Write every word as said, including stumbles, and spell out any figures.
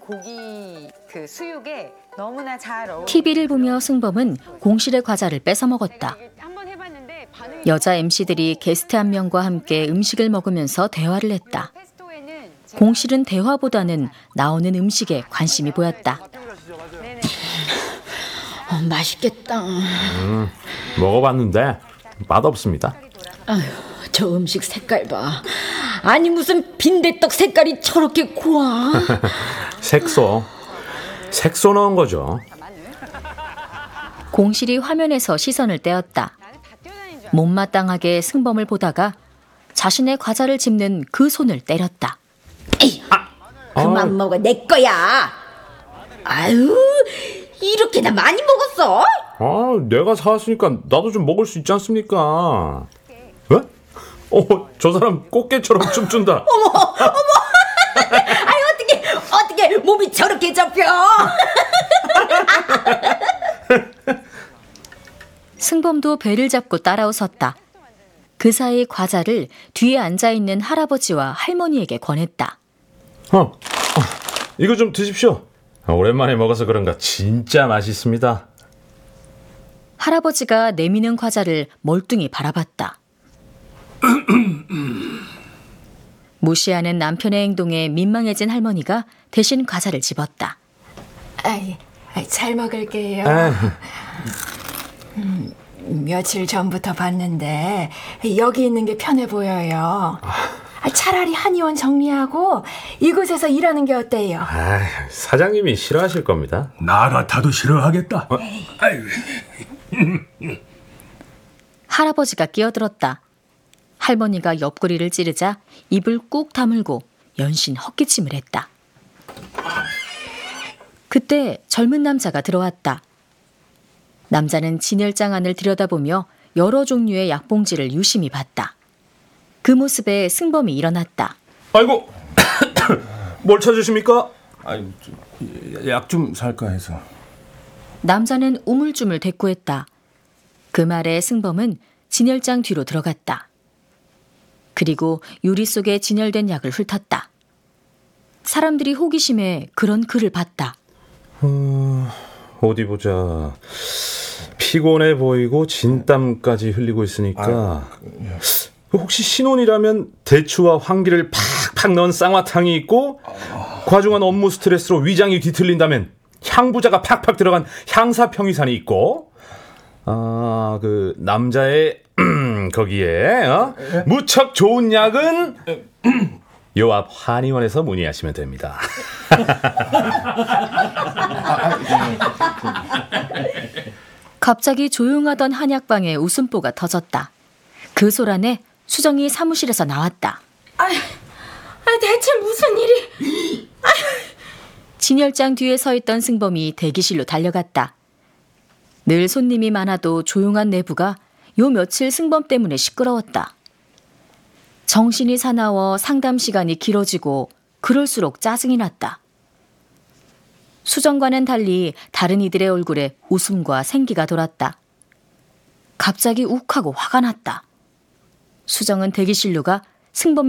고기 그 수육에 너무나 잘 어울려. 티비를 보며 승범은 공실의 과자를 뺏어 먹었다. 한번 해봤는데 반응이 여자 엠씨들이 게스트 한 명과 함께 음식을 먹으면서 대화를 했다. 공실은 대화보다는 나오는 음식에 관심이 보였다. 어, 맛있겠다. 음, 먹어봤는데 맛없습니다. 아휴, 저 음식 색깔 봐. 아니 무슨 빈대떡 색깔이 저렇게 고와. 색소. 색소 넣은 거죠. 공실이 화면에서 시선을 떼었다. 못마땅하게 승범을 보다가 자신의 과자를 집는 그 손을 때렸다. 에이, 그만 아. 먹어, 내 거야. 아유, 이렇게나 많이 먹었어? 아, 내가 사왔으니까 나도 좀 먹을 수 있지 않습니까? 왜? 어, 저 사람 꽃게처럼 춤춘다. 어머, 어머. 아유, 어떻게, 어떻게 몸이 저렇게 접혀? 승범도 배를 잡고 따라 웃었다. 그 사이 과자를 뒤에 앉아있는 할아버지와 할머니에게 권했다. 어, 어, 이거 좀 드십시오. 오랜만에 먹어서 그런가 진짜 맛있습니다. 할아버지가 내미는 과자를 멀뚱히 바라봤다. 무시하는 남편의 행동에 민망해진 할머니가 대신 과자를 집었다. 아이, 아이, 잘 먹을게요. 에이. 음, 며칠 전부터 봤는데 여기 있는 게 편해 보여요. 아, 차라리 한의원 정리하고 이곳에서 일하는 게 어때요? 아, 사장님이 싫어하실 겁니다. 나 같아도 싫어하겠다. 어? 아유. 할아버지가 끼어들었다. 할머니가 옆구리를 찌르자 입을 꾹 다물고 연신 헛기침을 했다. 그때 젊은 남자가 들어왔다. 남자는 진열장 안을 들여다보며 여러 종류의 약봉지를 유심히 봤다. 그 모습에 승범이 일어났다. 아이고, 뭘 찾으십니까? 약 좀 살까 해서. 남자는 우물쭈물 대꾸했다. 그 말에 승범은 진열장 뒤로 들어갔다. 그리고 유리 속에 진열된 약을 훑었다. 사람들이 호기심에 그런 그를 봤다. 어, 어디 보자. 피곤해 보이고 진땀까지 흘리고 있으니까 혹시 신혼이라면 대추와 황기를 팍팍 넣은 쌍화탕이 있고 과중한 업무 스트레스로 위장이 뒤틀린다면 향부자가 팍팍 들어간 향사평이산이 있고 아, 그 남자의 거기에 어? 무척 좋은 약은 요 앞 한의원에서 문의하시면 됩니다. 갑자기 조용하던 한약방에 웃음보가 터졌다. 그 소란에 수정이 사무실에서 나왔다. 아, 아, 대체 무슨 일이? 아. 진열장 뒤에 서 있던 승범이 대기실로 달려갔다. 늘 손님이 많아도 조용한 내부가 요 며칠 승범 때문에 시끄러웠다. 정신이 사나워 상담 시간이 길어지고 그럴수록 짜증이 났다. 수정과는 달리 다른 이들의 얼굴에 웃음과 생기가 돌았다. 갑자기 욱하고 화가 났다. 수정은 대기실로 가 승범의